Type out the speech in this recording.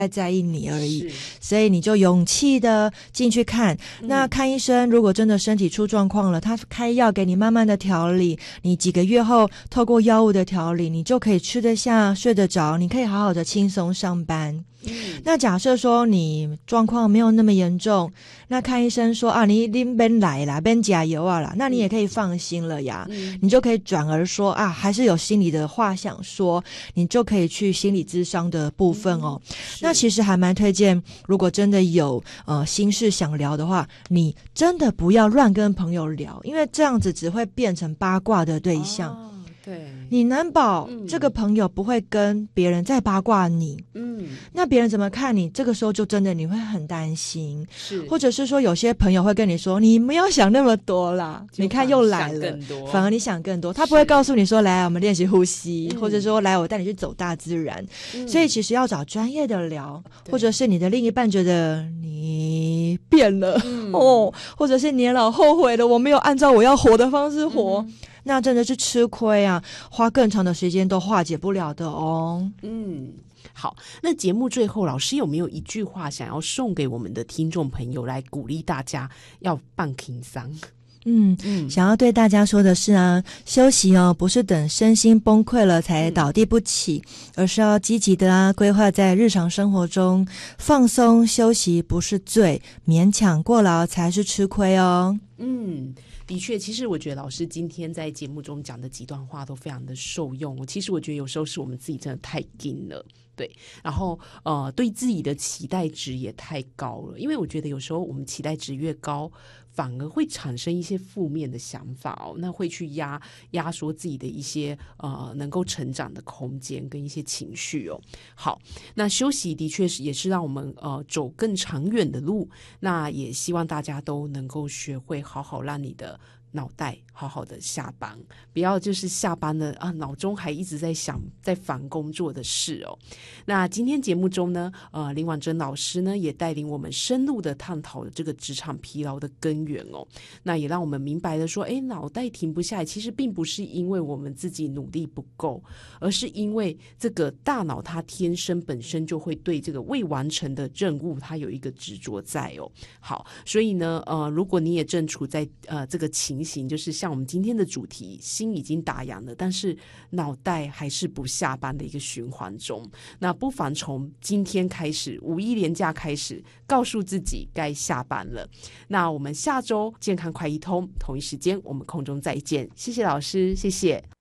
在意你而已，所以你就勇气的进去看。那看医生，如果真的身体出状况了，他开药给你慢慢的调理，你几个月后透过药物的调理，你就可以吃得下睡得着，你可以好好的轻松上班。那假设说你状况没有那么严重，那看医生说啊，你边来啦，边加油啊啦，那你也可以放心了呀。你就可以转而说啊，还是有心里的话想说，你就可以去心理咨商的部分哦。那其实还蛮推荐，如果真的有心事想聊的话，你真的不要乱跟朋友聊，因为这样子只会变成八卦的对象。 对， 你难保这个朋友不会跟别人再八卦你，那别人怎么看你？这个时候就真的你会很担心，是，或者是说有些朋友会跟你说，你不要想那么多啦，你看又来了，反而你想更多，他不会告诉你说来我们练习呼吸，或者说来我带你去走大自然，所以其实要找专业的聊，或者是你的另一半觉得你变了，或者是你老后悔了，我没有按照我要活的方式活，那真的是吃亏啊，花更长的时间都化解不了的哦。 好，那节目最后老师有没有一句话想要送给我们的听众朋友，来鼓励大家要放轻松？ 想要对大家说的是啊，休息哦，不是等身心崩溃了才倒地不起，而是要积极的规划在日常生活中，放松休息不是罪，勉强过劳才是吃亏哦。 的确，其实我觉得老师今天在节目中讲的几段话都非常的受用。其实我觉得有时候是我们自己真的太紧了，对，然后对自己的期待值也太高了，因为我觉得有时候我们期待值越高，反而会产生一些负面的想法哦，那会去压缩自己的一些能够成长的空间跟一些情绪哦。好，那休息的确是也是让我们走更长远的路，那也希望大家都能够学会好好让你的脑袋好好的下班，不要就是下班了啊，脑中还一直在想在烦工作的事哦。那今天节目中呢，林婉珍老师呢也带领我们深入的探讨了这个职场疲劳的根源哦。那也让我们明白了说，脑袋停不下来，其实并不是因为我们自己努力不够，而是因为这个大脑它天生本身就会对这个未完成的任务它有一个执着在哦。好，所以呢，如果你也正处在这个情形，就是像我们今天的主题，心已经打烊了，但是脑袋还是不下班的一个循环中，那不妨从今天开始，五一连假开始，告诉自己该下班了。那我们下周健康快一通同一时间我们空中再见，谢谢老师，谢谢。